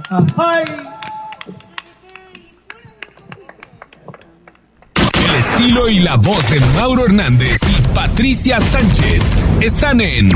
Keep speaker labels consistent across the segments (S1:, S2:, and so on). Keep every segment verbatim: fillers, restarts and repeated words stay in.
S1: Ay.
S2: El estilo y la voz de Mauro Hernández y Patricia Sánchez están en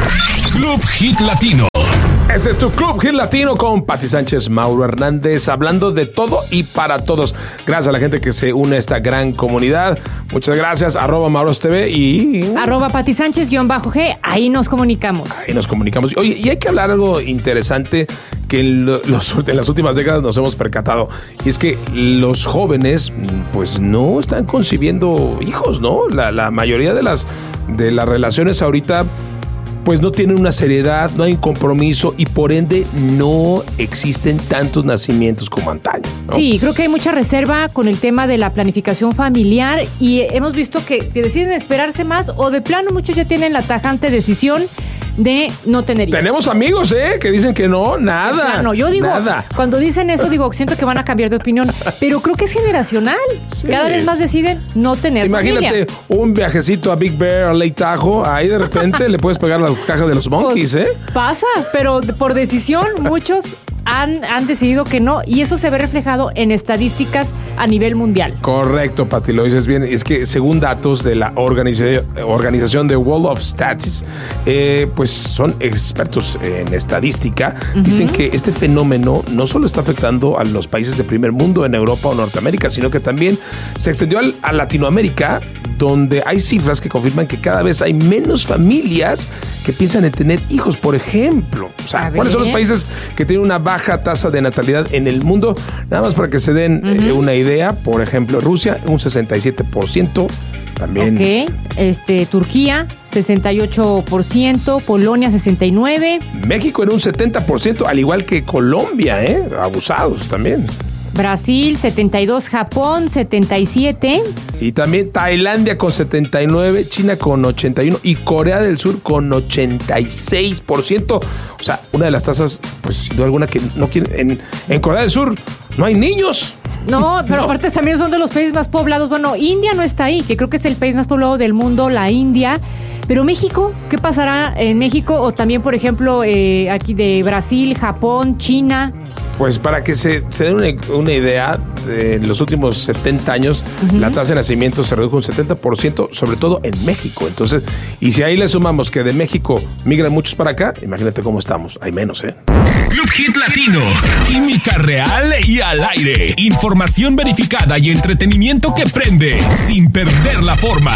S2: Club Hit Latino.
S3: Este es tu Club Hit Latino con Pati Sánchez, Mauro Hernández, hablando de todo y para todos. Gracias a la gente que se une a esta gran comunidad. Muchas gracias. Arroba Mauros T V y...
S4: Arroba Pati Sánchez, guión bajo G. Ahí nos comunicamos.
S3: Ahí nos comunicamos. Oye, y hay que hablar algo interesante que en, lo, los, en las últimas décadas nos hemos percatado. Y es que los jóvenes, pues, no están concibiendo hijos, ¿no? La, la mayoría de las, de las relaciones ahorita... pues no tienen una seriedad, no hay un compromiso y por ende no existen tantos nacimientos como antaño, ¿no?
S4: Sí, creo que hay mucha reserva con el tema de la planificación familiar y hemos visto que, que deciden esperarse más o de plano muchos ya tienen la tajante decisión de no tener hijos.
S3: Tenemos amigos, ¿eh? Que dicen que no, nada.
S4: No, yo digo,
S3: nada.
S4: Cuando dicen eso, digo, siento que van a cambiar de opinión, pero creo que es generacional. Sí. Cada vez más deciden no tener
S3: Imagínate familia. Un viajecito a Big Bear, a Lake Tahoe, ahí de repente le puedes pegar la caja de los monkeys, pues, ¿eh?
S4: Pasa, pero por decisión muchos han, han decidido que no y eso se ve reflejado en estadísticas a nivel mundial.
S3: Correcto, Pati, lo dices bien. Es que según datos de la organización, organización de World of Stats, eh, pues son expertos en estadística, uh-huh. dicen que este fenómeno no solo está afectando a los países de primer mundo en Europa o Norteamérica, sino que también se extendió al, a Latinoamérica, donde hay cifras que confirman que cada vez hay menos familias que piensan en tener hijos, por ejemplo. O sea, ¿cuáles son los países que tienen una baja tasa de natalidad en el mundo? Nada más para que se den uh-huh. eh, una idea. Por ejemplo, Rusia, un sesenta y siete por ciento. También.
S4: Ok. Este, Turquía, sesenta y ocho por ciento. Polonia, sesenta y nueve por ciento.
S3: México en un setenta por ciento, al igual que Colombia, ¿eh? Abusados también.
S4: Brasil, setenta y dos, Japón, setenta y siete.
S3: Y también Tailandia con setenta y nueve, China con ochenta y uno y Corea del Sur con ochenta y seis por ciento. O sea, una de las tasas, pues sin duda alguna que no quieren. En, en Corea del Sur no hay niños.
S4: No, pero no. Aparte también son de los países más poblados. Bueno, India no está ahí, que creo que es el país más poblado del mundo, la India. Pero México, ¿qué pasará en México? O también, por ejemplo, eh, aquí de Brasil, Japón, China.
S3: Pues para que se, se den una, una idea, en los últimos setenta años, uh-huh. la tasa de nacimiento se redujo un setenta por ciento, sobre todo en México. Entonces, y si ahí le sumamos que de México migran muchos para acá, imagínate cómo estamos. Hay menos, ¿eh?
S2: Club Hit Latino. Química real y al aire. Información verificada y entretenimiento que prende sin perder la forma.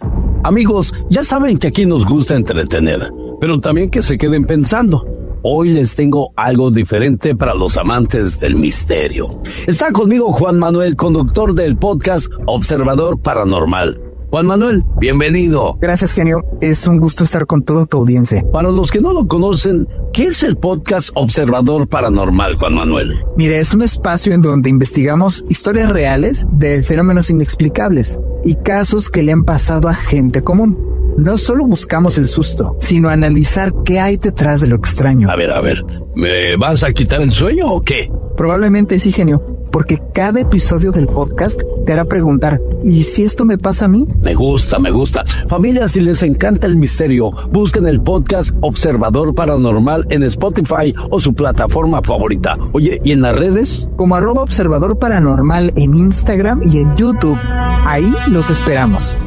S5: Amigos, ya saben que aquí nos gusta entretener, pero también que se queden pensando. Hoy les tengo algo diferente para los amantes del misterio. Está conmigo Juan Manuel, conductor del podcast Observador Paranormal. Juan Manuel, bienvenido.
S1: Gracias, genio. Es un gusto estar con toda tu audiencia.
S5: Para los que no lo conocen, ¿qué es el podcast Observador Paranormal, Juan Manuel?
S1: Mire, es un espacio en donde investigamos historias reales de fenómenos inexplicables y casos que le han pasado a gente común. No solo buscamos el susto, sino analizar qué hay detrás de lo extraño.
S5: A ver, a ver, ¿me vas a quitar el sueño o qué?
S1: Probablemente sí, genio, porque cada episodio del podcast te hará preguntar, ¿y si esto me pasa a mí?
S5: Me gusta, me gusta. Familia, si les encanta el misterio, busquen el podcast Observador Paranormal en Spotify o su plataforma favorita. Oye, ¿y en las redes?
S1: Como arroba Observador Paranormal en Instagram y en YouTube. Ahí los esperamos.